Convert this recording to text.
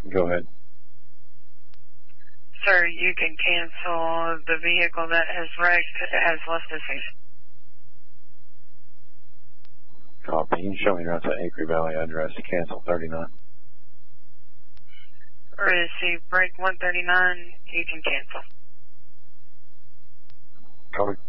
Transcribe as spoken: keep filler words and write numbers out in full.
Go ahead. Sir, you can cancel the vehicle that has wrecked, has left the scene. Copy. You can show me around to Acre Valley address to cancel thirty-nine. Receive break one thirty-nine, you can cancel. Copy.